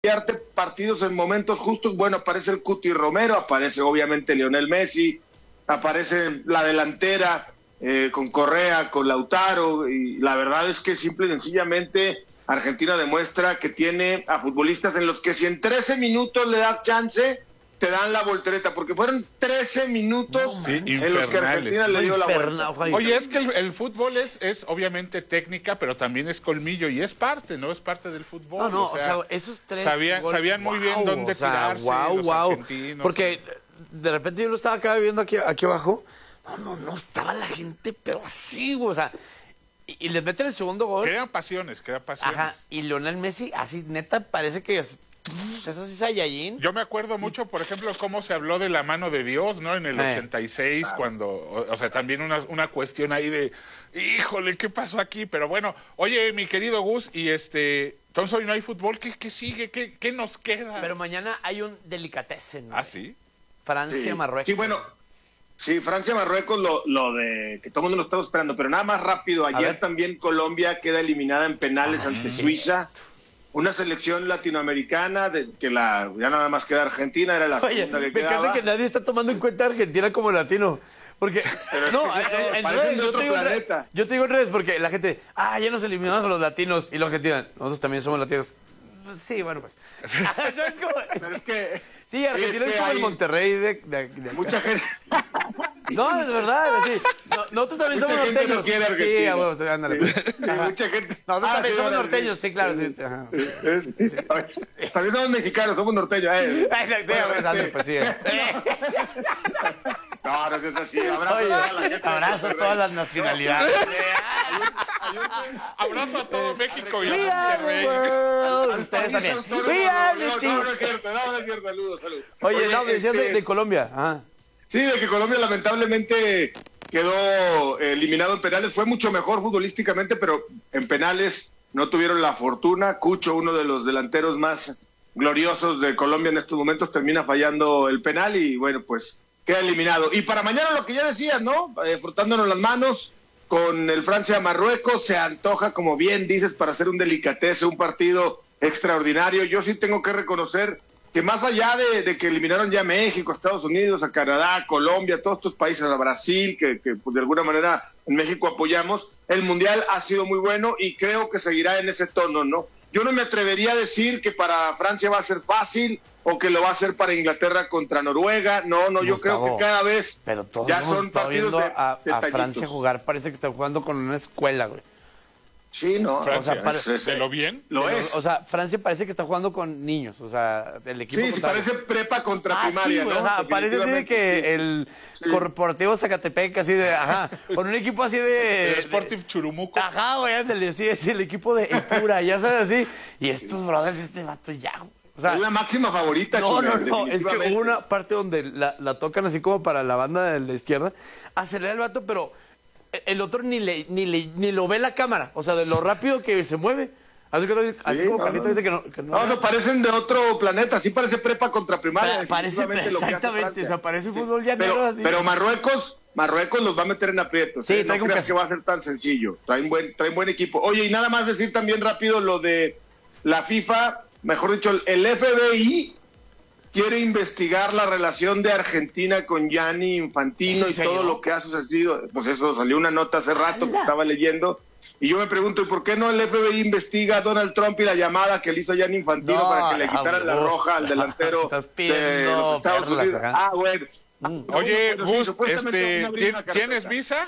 partidos en momentos justos. Bueno, aparece el Cuti Romero, aparece obviamente Lionel Messi, aparece la delantera con Correa, con Lautaro, y la verdad es que simple y sencillamente Argentina demuestra que tiene a futbolistas en los que si en 13 minutos le das chance, te dan la voltereta, porque fueron 13 minutos en los que Argentina le dio la vuelta. Oye, es que el fútbol es obviamente técnica, pero también es colmillo y es parte, ¿no? Es parte del fútbol. No, o sea esos tres sabían muy bien dónde tirarse los argentinos. Porque de repente yo lo estaba acá viendo aquí abajo. No estaba la gente, pero así, güey, o sea, y les meten el segundo gol. Crean pasiones. Ajá, y Lionel Messi, así, neta, parece que es así Saiyajin. Yo me acuerdo mucho, por ejemplo, cómo se habló de la mano de Dios, ¿no? En el 86, cuando, o sea, también una cuestión ahí de, híjole, ¿qué pasó aquí? Pero bueno, oye, mi querido Gus, y entonces hoy no hay fútbol, ¿qué sigue? ¿Qué nos queda? Pero mañana hay un delicatessen, ¿no? ¿Ah, sí? Francia-Marruecos. Sí, bueno, sí, Francia-Marruecos, lo de que todo el mundo lo estaba esperando, pero nada más rápido. Ayer también Colombia queda eliminada en penales ante Suiza. Una selección latinoamericana que ya nada más queda Argentina, era la segunda que quedaba. Me encanta que nadie está tomando en cuenta a Argentina como latino. Porque, en redes, yo te digo en redes, porque la gente, ya nos eliminamos a los latinos, y los argentinos, nosotros también somos latinos. Sí, bueno, pues. ¿Sabes cómo? Pero es que... Sí, Argentina es como el Monterrey de mucha gente... No, es verdad, sí. Nosotros también somos norteños. No quiere Argentina. Sí, bueno, ándale. Mucha gente... Nosotros también somos norteños, sí, claro. Sí. También somos mexicanos, somos norteños. Pues sí. No es así. Abrazo a todas las nacionalidades. Abrazo a todo México y a Monterrey. Ustedes también. No es cierto. Saludos. Oye, no, me decías de Colombia. Ajá. Sí, de que Colombia lamentablemente quedó eliminado en penales. Fue mucho mejor futbolísticamente, pero en penales no tuvieron la fortuna. Cucho, uno de los delanteros más gloriosos de Colombia en estos momentos, termina fallando el penal y bueno, pues queda eliminado. Y para mañana lo que ya decías, ¿no? Frotándonos las manos con el Francia-Marruecos, se antoja, como bien dices, para hacer un delicatese, un partido extraordinario. Yo sí tengo que reconocer que más allá de que eliminaron ya a México, a Estados Unidos, a Canadá, a Colombia, a todos estos países, a Brasil, que pues de alguna manera en México apoyamos, el Mundial ha sido muy bueno y creo que seguirá en ese tono, ¿no? Yo no me atrevería a decir que para Francia va a ser fácil o que lo va a hacer para Inglaterra contra Noruega. No, Gustavo, yo creo que cada vez pero todos ya son partidos viendo a detallitos. Francia jugar, parece que está jugando con una escuela, güey. Sí, no. Francia, ¿de lo bien? Lo es. O sea, Francia parece que está jugando con niños, o sea, el equipo. Sí, parece prepa contra primaria, sí, ¿no? Parece así de que el Corporativo Zacatepec, así de, con un equipo así de... El Sporting Churumuco. Güey, ándale, sí, es el equipo de Ipura, ya sabes, así. Y estos brothers, este vato ya, o sea, es la máxima favorita. No, es que hubo una parte donde la tocan así como para la banda de la izquierda, acelera el vato, pero el otro ni lo ve la cámara, o sea, de lo rápido que se mueve. Así como Carlito dice que no. No, parecen de otro planeta, sí parece prepa contra primaria. Parece, exactamente, o sea, parece fútbol llanero así. Pero Marruecos los va a meter en aprietos. Sí, no creas que va a ser tan sencillo. Traen buen equipo. Oye, y nada más decir también rápido lo de la FIFA, mejor dicho, el FBI quiere investigar la relación de Argentina con Gianni Infantino y todo lo que ha sucedido. Pues eso, salió una nota hace rato que estaba leyendo. Y yo me pregunto, ¿y por qué no el FBI investiga a Donald Trump y la llamada que le hizo Gianni Infantino para que le quitaran la roja al delantero de los Estados Unidos? Bueno. Oye, Gus, ¿tienes visa?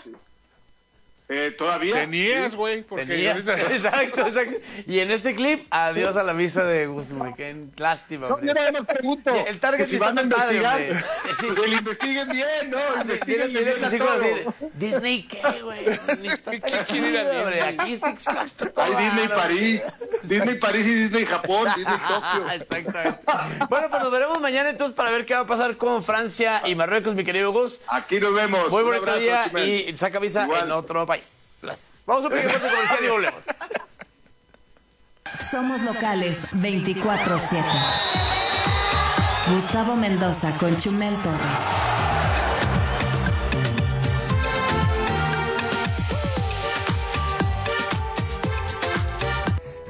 ¿Todavía? Tenías, güey. Exacto. Y en este clip, adiós a la visa de Gus. Qué lástima, hombre. No, yo no me pregunto. El target si van a investigar, sí. Que lo investiguen bien, ¿no? Investiguen bien así como así, ¿Disney qué, güey? Aquí Six Flags todo. Hay Disney París y Disney Japón, Disney Tokio. Exactamente. Bueno, pues nos veremos mañana entonces para ver qué va a pasar con Francia y Marruecos, mi querido Gus. Aquí nos vemos. Muy bonito día y saca visa en otro país. Vamos a un pequeño corte comercial y volvemos. Somos locales 24/7. Gustavo Mendoza con Chumel Torres.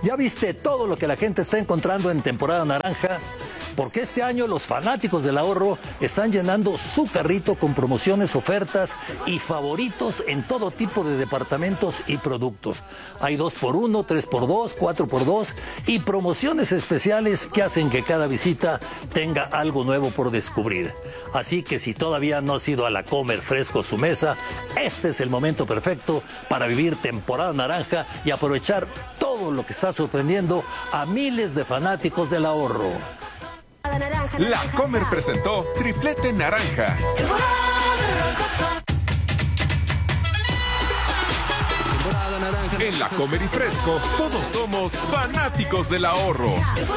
¿Ya viste todo lo que la gente está encontrando en temporada naranja? Porque este año los fanáticos del ahorro están llenando su carrito con promociones, ofertas y favoritos en todo tipo de departamentos y productos. Hay 2x1, 3x2, 4x2 y promociones especiales que hacen que cada visita tenga algo nuevo por descubrir. Así que si todavía no has ido a la Comer Fresco su mesa, este es el momento perfecto para vivir temporada naranja y aprovechar todo lo que está sorprendiendo a miles de fanáticos del ahorro. La Comer presentó Triplete Naranja. En La Comer y Fresco, todos somos fanáticos del ahorro.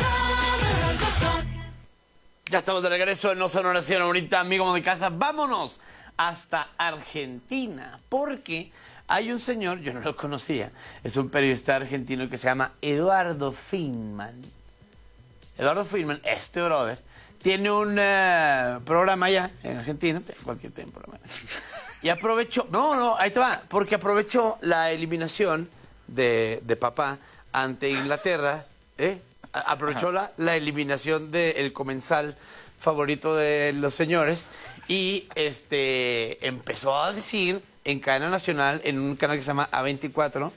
Ya estamos de regreso en No Son Oración ahorita, amigos de casa. Vámonos hasta Argentina, porque hay un señor, yo no lo conocía, es un periodista argentino que se llama Eduardo Feynman. Eduardo Feynman, este brother, tiene un programa allá en Argentina, cualquier programa. Y aprovechó, ahí te va, porque aprovechó la eliminación de papá ante Inglaterra, aprovechó la eliminación del comensal favorito de los señores y empezó a decir en cadena nacional, en un canal que se llama A24,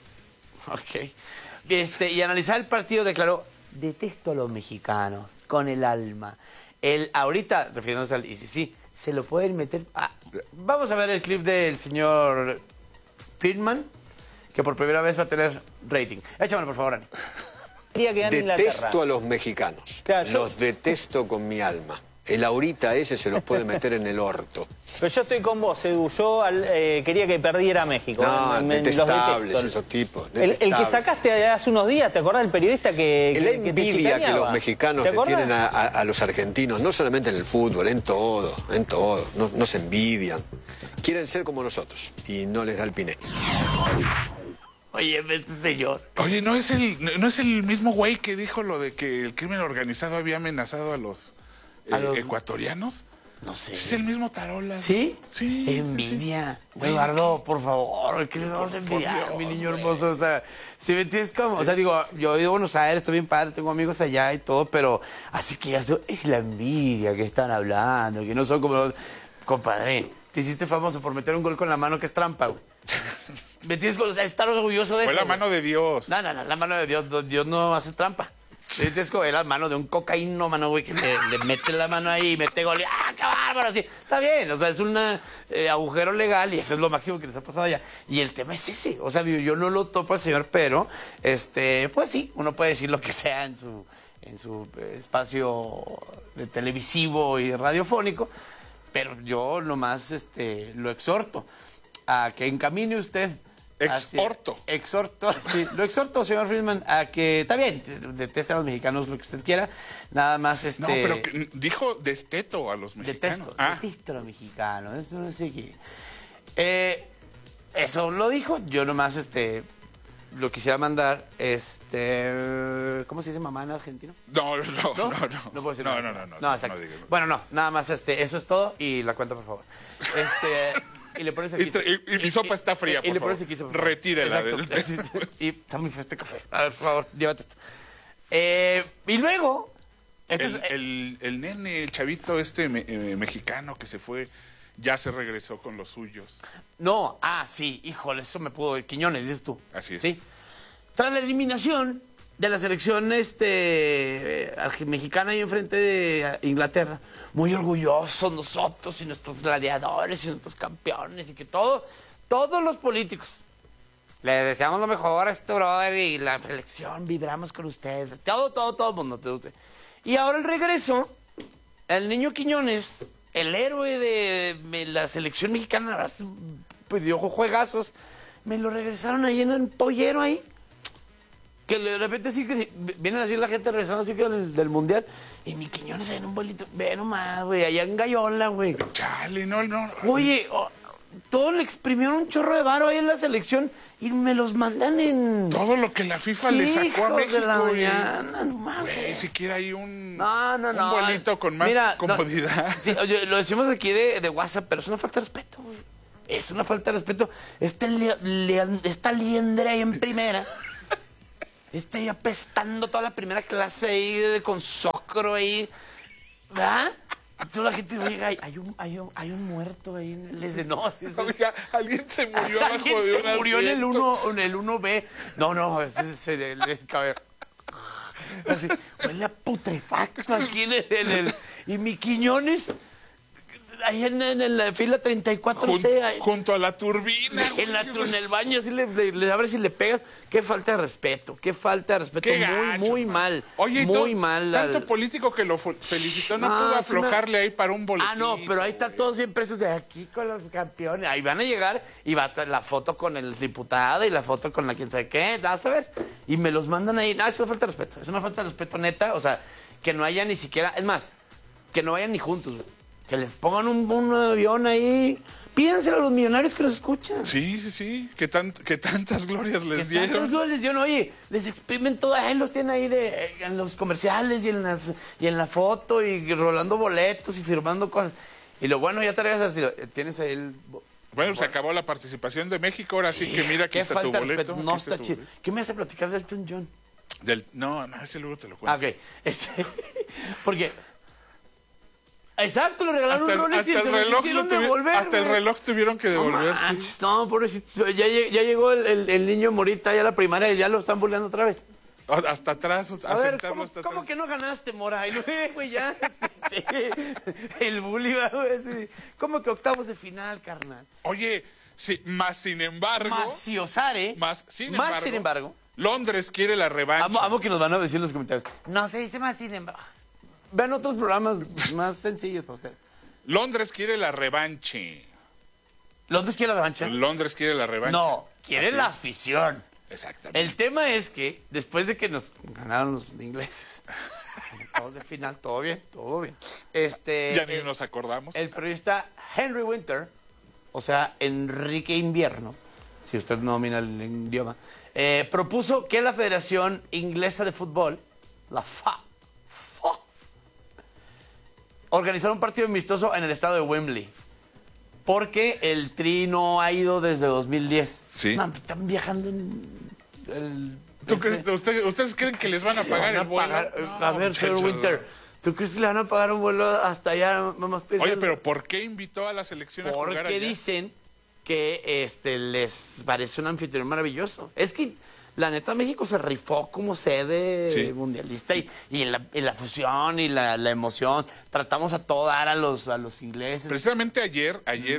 y analizar el partido declaró: detesto a los mexicanos con el alma. Él ahorita, refiriéndose al ICC, se lo pueden meter... vamos a ver el clip del señor Feynman, que por primera vez va a tener rating. Échamelo, por favor, Ani. Detesto a los mexicanos. Claro, los detesto con mi alma. El ahorita ese se los puede meter en el orto. Pero yo estoy con vos, Edu. Yo quería que perdiera México. No, detestables esos tipos. El que sacaste hace unos días, ¿te acordás del periodista que la te envidia que los chicaneaba? mexicanos le tienen a los argentinos, no solamente en el fútbol, en todo. No se envidian. Quieren ser como nosotros y no les da el piné. Oye, este señor. Oye, ¿no es el mismo güey que dijo lo de que el crimen organizado había amenazado a los ecuatorianos? No sé. Es el mismo Tarola. ¿Sí? Sí. Envidia. Eduardo, por favor, ¿qué les vamos a envidiar, mi niño hermoso? O sea, si me entiendes cómo, o sea, digo, yo he ido a Buenos Aires, estoy bien padre, tengo amigos allá y todo, pero así que ya es la envidia que están hablando, que no son como los... Compadre, te hiciste famoso por meter un gol con la mano que es trampa, güey. ¿Me entiendes? O sea, estar orgulloso de eso. Fue la mano de Dios. No, la mano de Dios. Dios no hace trampa. Es como la mano de un cocaíno, mano, güey, que le mete la mano ahí y mete gol y ¡ah, qué bárbaro! Así. Está bien, o sea, es un agujero legal y eso es lo máximo que les ha pasado allá. Y el tema es ese, o sea, yo no lo topo al señor, pero, pues sí, uno puede decir lo que sea en su espacio de televisivo y radiofónico, pero yo nomás lo exhorto a que encamine usted... Exhorto, sí, lo exhorto, señor Feynman, a que, está bien, deteste a los mexicanos lo que usted quiera, nada más No, pero que dijo desteto a los mexicanos. Detesto a los mexicanos, eso no sé qué. Eso lo dijo, yo nomás, lo quisiera mandar, ¿cómo se dice mamá en argentino? No. No puedo decir nada. No, exacto. No digas. Bueno, no, nada más, eso es todo y la cuenta, por favor. Y le pones aquí. Y mi sopa está fría, por le favor. pones aquí, por favor. Retírela. Y está muy feo este café. A ver, por favor, llévate esto. Y luego... El nene, el chavito mexicano que se fue, ya se regresó con los suyos. No, sí, híjole, eso me pudo... Quiñones, dices tú. Así es. Sí. Tras la eliminación de la selección mexicana ahí enfrente de Inglaterra, muy orgullosos nosotros y nuestros gladiadores y nuestros campeones y que todos los políticos le deseamos lo mejor a este brother y la selección, vibramos con ustedes, todo el mundo. Y ahora el regreso, el niño Quiñones, el héroe de la selección mexicana, pidió juegazos, me lo regresaron ahí en el pollero ahí. Que de repente sí que vienen así la gente regresando así que del mundial. Y mi Quiñones ahí en un bolito. Ve nomás, güey, allá en Gallola, güey. Chale, no. Oye, todos le exprimieron un chorro de varo ahí en la selección y me los mandan en... Todo lo que la FIFA le sacó a México. De la mañana, nomás. Güey, siquiera hay un bolito con más comodidad. Sí, oye, lo decimos aquí de WhatsApp, pero es una falta de respeto, güey. Es una falta de respeto. Esta liendre ahí en primera... ahí apestando toda la primera clase ahí con socro ahí, ¿verdad? Y toda la gente llega, hay un muerto ahí. Les dice, no, sí, Oiga, alguien se murió abajo de un asiento. Se murió en el 1B. No, ese el cabello. Así, huele a putrefacto aquí en el... Y mi Quiñones, ahí en la fila 34C. Junto a la turbina. En el baño, así le abres y le pegas. Qué falta de respeto, Qué gacho, muy mal. Oye, muy mal. Tanto político que lo felicitó, no pudo aflojarle ahí para un boletín. No, pero ahí están todos bien presos de aquí con los campeones. Ahí van a llegar y va a estar la foto con el diputado y la foto con la quién sabe qué. Vas a ver. Y me los mandan ahí. No, es una falta de respeto. Es una falta de respeto neta. O sea, que no haya ni siquiera... Es más, que no vayan ni juntos, güey. Que les pongan un avión ahí. Pídanselo a los millonarios que nos escuchan. Sí. Que tantas glorias les dieron. Tantas glorias les dieron. Oye, les exprimen todo. Ahí los tienen ahí en los comerciales y en la foto y rolando boletos y firmando cosas. Y lo bueno, ya te regresas. Tienes ahí el... Bueno, se acabó la participación de México. Ahora sí que mira, aquí está tu boleto. No está chido. ¿Qué me hace platicar del Elton John? No, ese luego te lo cuento. Ok. Porque... Exacto, le regalaron un Rolex y se lo hicieron devolver. Hasta el reloj tuvieron que devolver. No, pobrecito. Ya llegó el niño Morita ya a la primaria y ya lo están burlando otra vez. Hasta atrás, a ver, ¿cómo que no ganaste, Mora? Y lo güey, ya. Sí, el bully, güey. ¿Cómo que octavos de final, carnal? Oye, sí, más sin embargo. Más sin embargo. Londres quiere la revancha. Amo que nos van a decir en los comentarios. No se dice más sin embargo. Vean otros programas más sencillos para ustedes. Londres quiere la revancha. ¿Londres quiere la revancha? Londres quiere la revancha. No, quiere la afición. Exactamente. El tema es que después de que nos ganaron los ingleses, todos de final, todo bien. Ya ni nos acordamos. El periodista Henry Winter, o sea, Enrique Invierno, si usted no domina el idioma, propuso que la Federación Inglesa de Fútbol, la FA, organizar un partido amistoso en el estado de Wembley. Porque el Tri no ha ido desde 2010. Sí. No, están viajando en ¿Ustedes creen que les van a pagar el vuelo? A ver, señor Winter, ¿tú crees que le van a pagar un vuelo hasta allá? Oye, pero ¿por qué invitó a la selección a jugar allá? Porque dicen que les parece un anfitrión maravilloso. Es que la neta, México se rifó como sede mundialista y la fusión y la emoción. Tratamos a todo dar a los ingleses. Precisamente ayer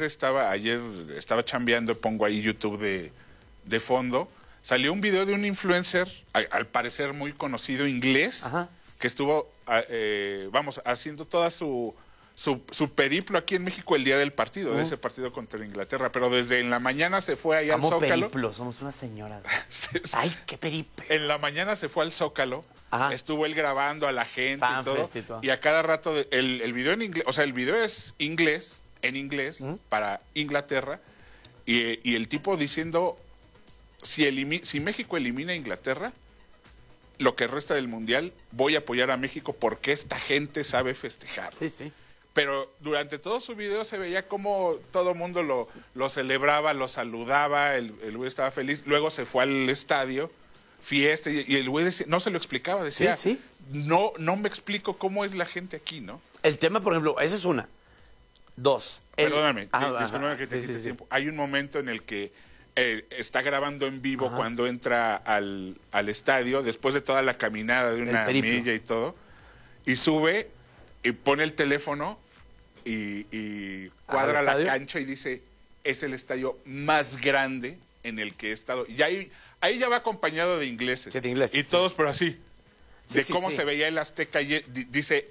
estaba chambeando, pongo ahí YouTube de fondo. Salió un video de un influencer, al parecer muy conocido, inglés, que estuvo, haciendo toda su periplo aquí en México el día del partido, de ese partido contra Inglaterra, pero desde en la mañana se fue allá al Zócalo. Periplo, somos una señora. Ay, qué periplo. En la mañana se fue al Zócalo, estuvo él grabando a la gente y todo, y a cada rato el video en inglés, o sea, el video es inglés, en inglés, para Inglaterra, y el tipo diciendo, si México elimina a Inglaterra, lo que resta del Mundial, voy a apoyar a México porque esta gente sabe festejar. Sí. Pero durante todo su video se veía como todo el mundo lo celebraba, lo saludaba, el güey estaba feliz. Luego se fue al estadio, fiesta, y el güey no se lo explicaba, decía, no me explico cómo es la gente aquí, ¿no? El tema, por ejemplo, esa es una. Dos. Perdóname, discúlpame que te quite tiempo. Hay un momento en el que está grabando en vivo cuando entra al estadio, después de toda la caminada de una milla y todo, y sube y pone el teléfono y cuadra la cancha y dice, es el estadio más grande en el que he estado. Y ahí ya va acompañado de ingleses. Sí, de ingleses, y todos, pero así, cómo se veía el Azteca. Dice,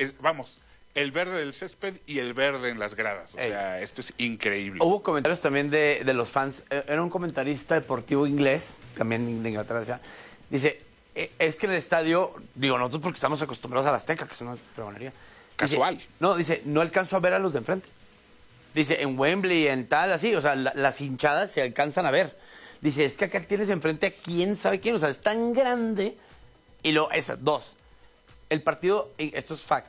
el verde del césped y el verde en las gradas. O sea, esto es increíble. Hubo comentarios también de los fans. Era un comentarista deportivo inglés, también de Inglaterra, decía, dice, es que en el estadio, digo, nosotros porque estamos acostumbrados a la Azteca, que es una fregonería. Casual. Dice, no alcanzo a ver a los de enfrente. Dice, en Wembley, en tal, así, o sea, las hinchadas se alcanzan a ver. Dice, es que acá tienes enfrente a quién sabe quién, o sea, es tan grande. Y luego, dos. El partido, esto es fact,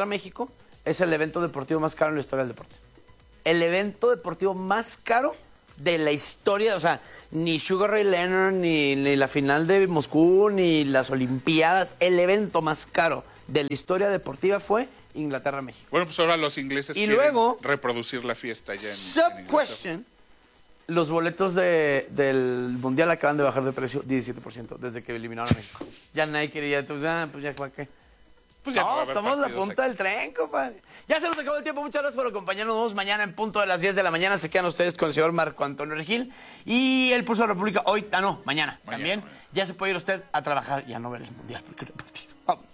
Inglaterra-México es el evento deportivo más caro en la historia del deporte. El evento deportivo más caro de la historia, o sea, ni Sugar Ray Leonard, ni la final de Moscú, ni las Olimpiadas, el evento más caro de la historia deportiva fue Inglaterra-México. Bueno, pues ahora los ingleses quieren luego, reproducir la fiesta ya en Sub-question, los boletos del Mundial acaban de bajar de precio 17% desde que eliminaron a México. Ya nadie quería, pues ya ¿para qué? Pues ya no, somos la punta del tren, compadre. Ya se nos acabó el tiempo. Muchas gracias por acompañarnos. Mañana en punto de las 10 de la mañana se quedan ustedes con el señor Marco Antonio Regil. Y el Pulso de la República hoy, mañana también. Mañana. Ya se puede ir usted a trabajar y a no ver el Mundial porque no hay partido. Vamos.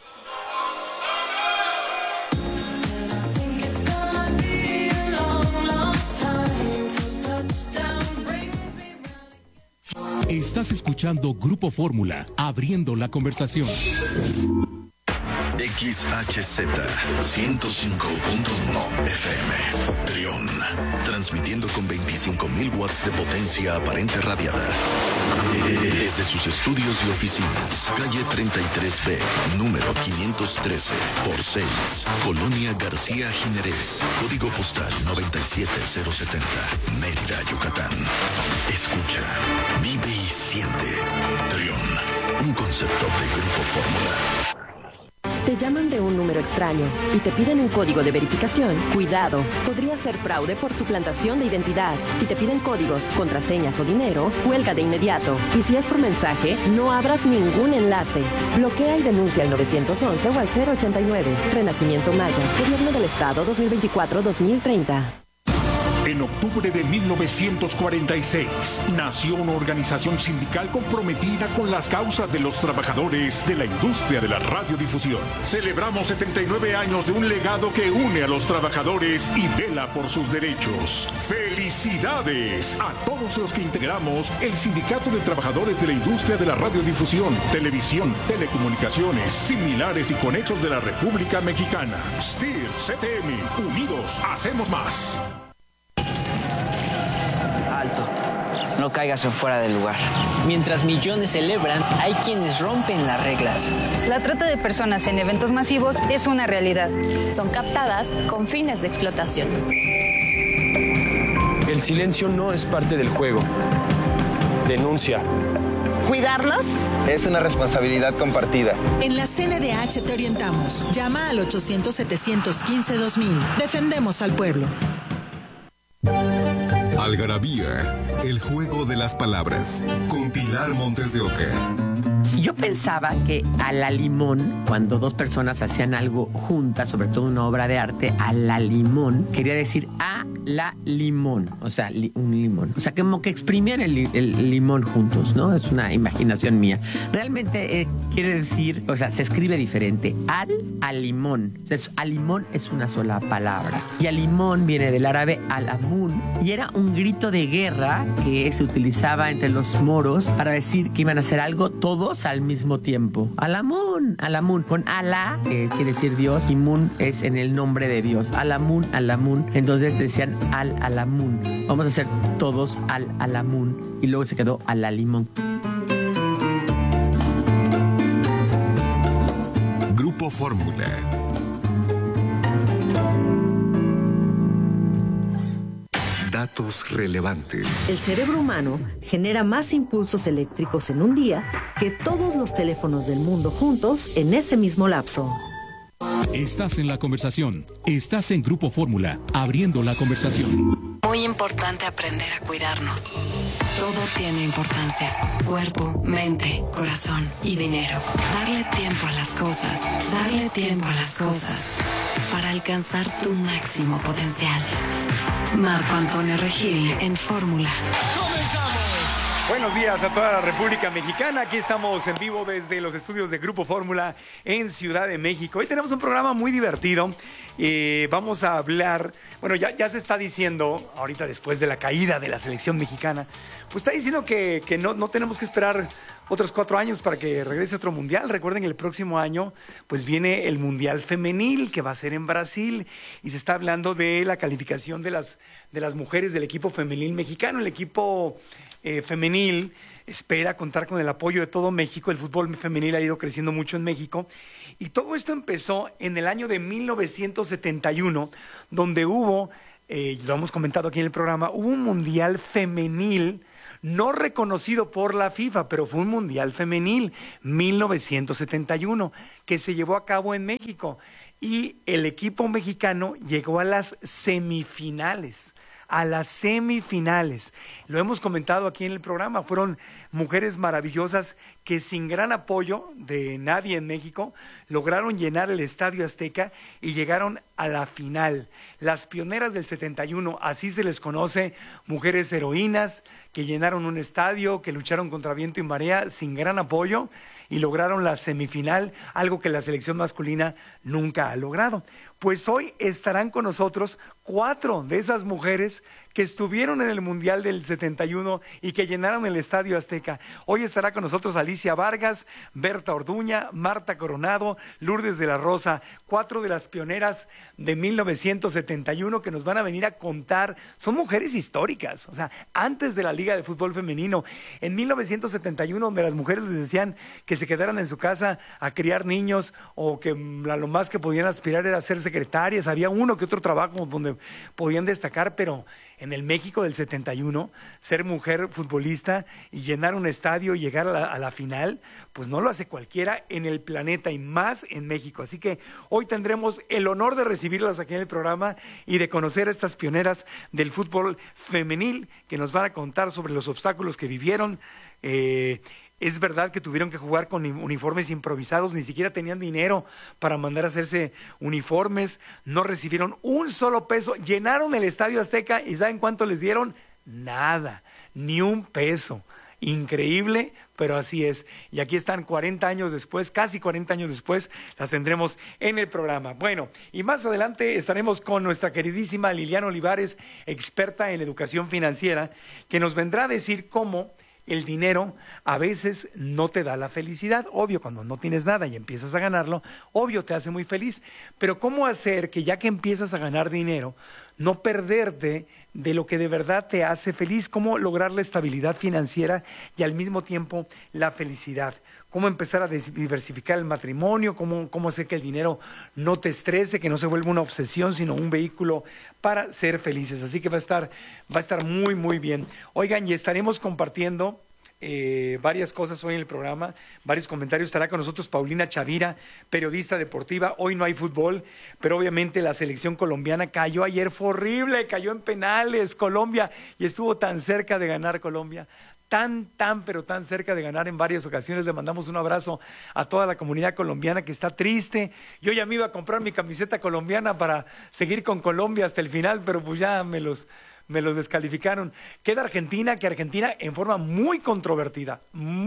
Estás escuchando Grupo Fórmula, abriendo la conversación. XHZ 105.1 FM Trión, transmitiendo con 25.000 watts de potencia aparente radiada desde sus estudios y oficinas, calle 33B, número 513 por 6, Colonia García Jiménez, código postal 97070, Mérida, Yucatán. Escucha, vive y siente. Trión, un concepto de Grupo Fórmula. Te llaman de un número extraño y te piden un código de verificación. Cuidado, podría ser fraude por suplantación de identidad. Si te piden códigos, contraseñas o dinero, cuelga de inmediato. Y si es por mensaje, no abras ningún enlace. Bloquea y denuncia al 911 o al 089. Renacimiento Maya, Gobierno del Estado 2024-2030. En octubre de 1946, nació una organización sindical comprometida con las causas de los trabajadores de la industria de la radiodifusión. Celebramos 79 años de un legado que une a los trabajadores y vela por sus derechos. ¡Felicidades a todos los que integramos el Sindicato de Trabajadores de la Industria de la Radiodifusión, Televisión, Telecomunicaciones, Similares y Conexos de la República Mexicana! STIR, CTM, unidos, hacemos más. Alto, no caigas en fuera del lugar. Mientras millones celebran, hay quienes rompen las reglas. La trata de personas en eventos masivos es una realidad. Son captadas con fines de explotación. El silencio no es parte del juego. Denuncia. ¿Cuidarlos? Es una responsabilidad compartida. En la CNDH te orientamos. Llama al 800-715-2000. Defendemos al pueblo. Algarabía, el juego de las palabras, con Pilar Montes de Oca. Yo pensaba que a la limón, cuando dos personas hacían algo juntas, sobre todo una obra de arte, a la limón, quería decir a la limón, o sea, un limón. O sea, como que exprimían el limón juntos, ¿no? Es una imaginación mía. Realmente quiere decir, o sea, se escribe diferente. Al limón. Entonces, al limón es una sola palabra. Y al limón viene del árabe al-amun. Y era un grito de guerra que se utilizaba entre los moros para decir que iban a hacer algo todos al mismo tiempo. Al-amun, al-amun. Con Alá, que quiere decir Dios, y Mun es en el nombre de Dios. Al-amun, al-amun. Entonces decían al-alamun. Vamos a hacer todos al-alamun. Y luego se quedó al-limón. Grupo Fórmula. Datos relevantes. El cerebro humano genera más impulsos eléctricos en un día que todos los teléfonos del mundo juntos en ese mismo lapso. Estás en la conversación. Estás en Grupo Fórmula, abriendo la conversación. Muy importante aprender a cuidarnos. Todo tiene importancia. Cuerpo, mente, corazón y dinero. Darle tiempo a las cosas. Darle tiempo a las cosas. Para alcanzar tu máximo potencial. Marco Antonio Regil en Fórmula. Buenos días a toda la República Mexicana. Aquí estamos en vivo desde los estudios de Grupo Fórmula en Ciudad de México. Hoy tenemos un programa muy divertido. Vamos a hablar, bueno, ya se está diciendo, ahorita después de la caída de la selección mexicana, pues está diciendo que no tenemos que esperar otros 4 años para que regrese otro mundial. Recuerden que el próximo año pues viene el Mundial Femenil, que va a ser en Brasil, y se está hablando de la calificación de las mujeres del equipo femenil mexicano. El equipo femenil espera contar con el apoyo de todo México. El fútbol femenil ha ido creciendo mucho en México. Y todo esto empezó en el año de 1971, donde hubo lo hemos comentado aquí en el programa, hubo un mundial femenil no reconocido por la FIFA, pero fue un mundial femenil, 1971, que se llevó a cabo en México. Y el equipo mexicano llegó a las semifinales. Lo hemos comentado aquí en el programa, fueron mujeres maravillosas que sin gran apoyo de nadie en México lograron llenar el Estadio Azteca y llegaron a la final. Las pioneras del 71, así se les conoce, mujeres heroínas que llenaron un estadio, que lucharon contra viento y marea sin gran apoyo y lograron la semifinal, algo que la selección masculina nunca ha logrado. Pues hoy estarán con nosotros 4 de esas mujeres que estuvieron en el Mundial del 71 y que llenaron el Estadio Azteca. Hoy estará con nosotros Alicia Vargas, Berta Orduña, Marta Coronado, Lourdes de la Rosa, 4 de las pioneras de 1971 que nos van a venir a contar. Son mujeres históricas, o sea, antes de la Liga de Fútbol Femenino. En 1971, donde las mujeres les decían que se quedaran en su casa a criar niños o que lo más que podían aspirar era ser secretarias. Había uno que otro trabajo donde podían destacar, pero en el México del 71, ser mujer futbolista y llenar un estadio y llegar a la final, pues no lo hace cualquiera en el planeta y más en México. Así que hoy tendremos el honor de recibirlas aquí en el programa y de conocer a estas pioneras del fútbol femenil que nos van a contar sobre los obstáculos que vivieron. Es verdad que tuvieron que jugar con uniformes improvisados, ni siquiera tenían dinero para mandar a hacerse uniformes, no recibieron un solo peso, llenaron el Estadio Azteca y ¿saben cuánto les dieron? Nada, ni un peso. Increíble, pero así es. Y aquí están 40 años después, casi 40 años después, las tendremos en el programa. Bueno, y más adelante estaremos con nuestra queridísima Liliana Olivares, experta en educación financiera, que nos vendrá a decir cómo el dinero a veces no te da la felicidad. Obvio, cuando no tienes nada y empiezas a ganarlo, obvio te hace muy feliz. Pero ¿cómo hacer que ya que empiezas a ganar dinero, no perderte de lo que de verdad te hace feliz? ¿Cómo lograr la estabilidad financiera y al mismo tiempo la felicidad? ¿Cómo empezar a diversificar el matrimonio? ¿Cómo hacer que el dinero no te estrese, que no se vuelva una obsesión, sino un vehículo para ser felices? Así que va a estar muy, muy bien. Oigan, y estaremos compartiendo varias cosas hoy en el programa, varios comentarios. Estará con nosotros Paulina Chavira, periodista deportiva. Hoy no hay fútbol, pero obviamente la selección colombiana cayó ayer, fue horrible, cayó en penales Colombia y estuvo tan cerca de ganar Colombia. Pero tan cerca de ganar en varias ocasiones. Le mandamos un abrazo a toda la comunidad colombiana que está triste. Yo ya me iba a comprar mi camiseta colombiana para seguir con Colombia hasta el final, pero pues ya me los descalificaron. Queda Argentina, que Argentina en forma muy controvertida,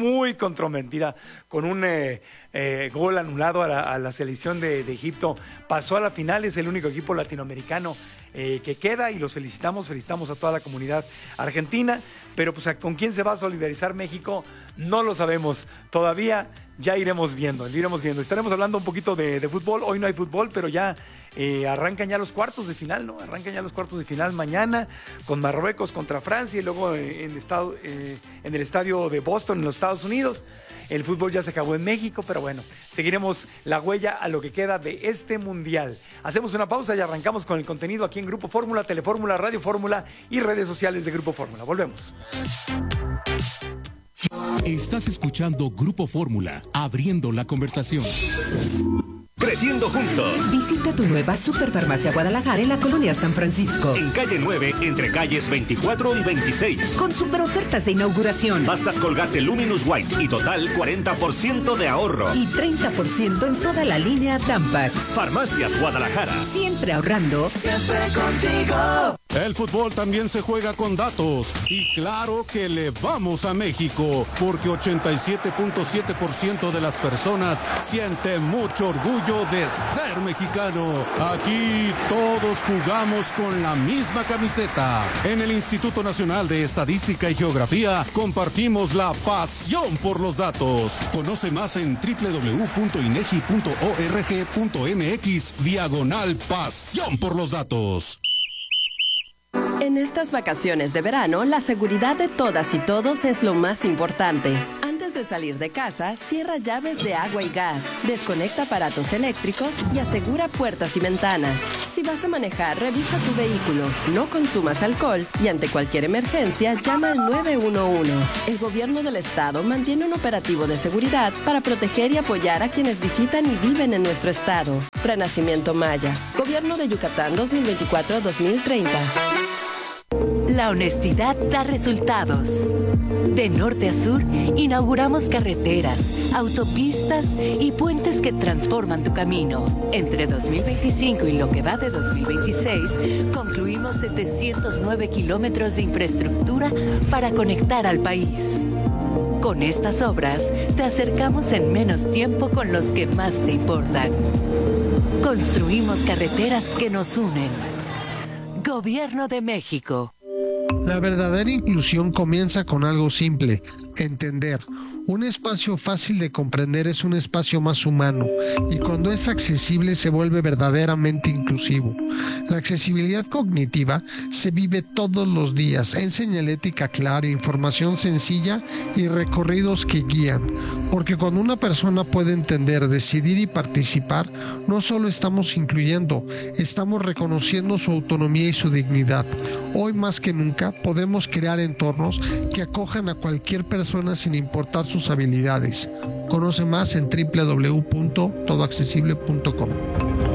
con un gol anulado a la selección de Egipto, pasó a la final, es el único equipo latinoamericano que queda y los felicitamos a toda la comunidad argentina, pero pues ¿con quién se va a solidarizar México? No lo sabemos todavía, ya iremos viendo. Estaremos hablando un poquito de fútbol. Hoy no hay fútbol, pero ya arrancan ya los cuartos de final, ¿no? Arrancan ya los cuartos de final mañana con Marruecos contra Francia y luego en el estadio de Boston en los Estados Unidos. El fútbol ya se acabó en México, pero bueno, seguiremos la huella a lo que queda de este mundial. Hacemos una pausa y arrancamos con el contenido aquí en Grupo Fórmula, Telefórmula, Radio Fórmula y redes sociales de Grupo Fórmula. Volvemos. Estás escuchando Grupo Fórmula, abriendo la conversación. Creciendo juntos. Visita tu nueva Superfarmacia Guadalajara en la colonia San Francisco. En calle 9, entre calles 24 y 26. Con super ofertas de inauguración. Pastas Colgate Luminous White y total 40% de ahorro. Y 30% en toda la línea Tampax. Farmacias Guadalajara. Siempre ahorrando. Siempre contigo. El fútbol también se juega con datos. Y claro que le vamos a México, porque 87.7% de las personas sienten mucho orgullo de ser mexicano. Aquí todos jugamos con la misma camiseta. En el Instituto Nacional de Estadística y Geografía compartimos la pasión por los datos. Conoce más en www.inegi.org.mx/pasión por los datos. En estas vacaciones de verano, la seguridad de todas y todos es lo más importante. Antes Antes de salir de casa, cierra llaves de agua y gas, desconecta aparatos eléctricos y asegura puertas y ventanas. Si vas a manejar, revisa tu vehículo, no consumas alcohol y ante cualquier emergencia, llama al 911. El gobierno del estado mantiene un operativo de seguridad para proteger y apoyar a quienes visitan y viven en nuestro estado. Renacimiento Maya, Gobierno de Yucatán 2024-2030. La honestidad da resultados. De norte a sur, inauguramos carreteras, autopistas y puentes que transforman tu camino. Entre 2025 y lo que va de 2026, concluimos 709 kilómetros de infraestructura para conectar al país. Con estas obras, te acercamos en menos tiempo con los que más te importan. Construimos carreteras que nos unen. Gobierno de México. La verdadera inclusión comienza con algo simple: entender. Un espacio fácil de comprender es un espacio más humano, y cuando es accesible se vuelve verdaderamente inclusivo. La accesibilidad cognitiva se vive todos los días en señalética clara, información sencilla y recorridos que guían. Porque cuando una persona puede entender, decidir y participar, no solo estamos incluyendo, estamos reconociendo su autonomía y su dignidad. Hoy más que nunca podemos crear entornos que acojan a cualquier persona sin importar sus habilidades. Conoce más en www.todoaccesible.com.